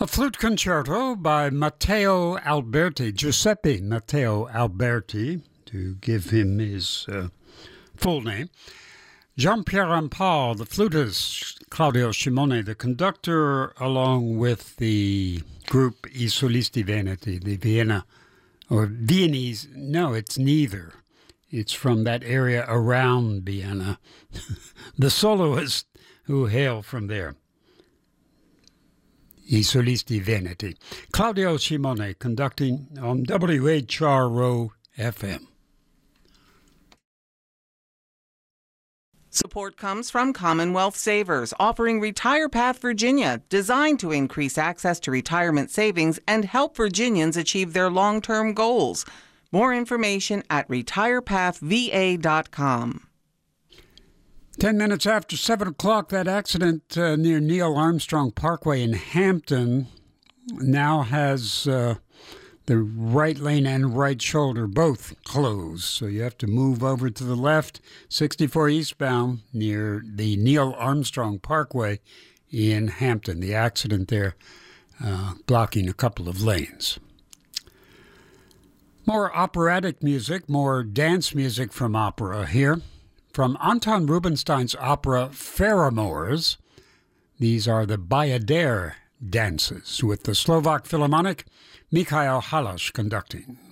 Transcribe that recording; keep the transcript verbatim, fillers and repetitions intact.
A flute concerto by Matteo Alberti, Giuseppe Matteo Alberti, to give him his uh, full name. Jean-Pierre Rampal, the flutist, Claudio Scimone, the conductor, along with the group I Solisti Veneti, the Vienna, or Viennese, no, it's neither. It's from that area around Vienna. The soloists who hail from there. I Solisti Veneti. Claudio Scimone conducting on W H R O F M. Support comes from Commonwealth Savers, offering Retire Path Virginia, designed to increase access to retirement savings and help Virginians achieve their long-term goals. More information at retire path v a dot com. Ten minutes after seven o'clock, that accident uh, near Neil Armstrong Parkway in Hampton now has uh, the right lane and right shoulder both closed. So you have to move over to the left, sixty-four eastbound near the Neil Armstrong Parkway in Hampton. The accident there uh, blocking a couple of lanes. More operatic music, more dance music from opera here. From Anton Rubinstein's opera Pheromores, these are the Bayadere dances with the Slovak Philharmonic, Mikhail Halash conducting.